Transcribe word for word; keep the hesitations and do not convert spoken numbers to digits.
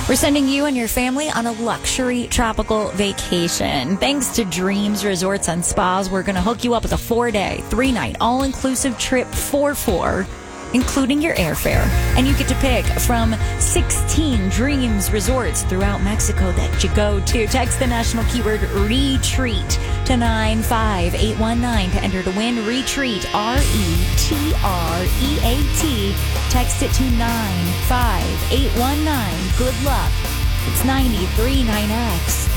We're sending you and your family on a luxury tropical vacation. Thanks to Dreams Resorts and Spas, we're going to hook you up with a four-day, three-night, all-inclusive trip for four, including your airfare. And you get to pick from sixteen Dreams Resorts throughout Mexico that you go to. Text the national keyword RETREAT to nine five eight one nine to enter to win. RETREAT, R E T R E A T. Text it to nine five eight one nine. Good luck. It's ninety-three point nine X.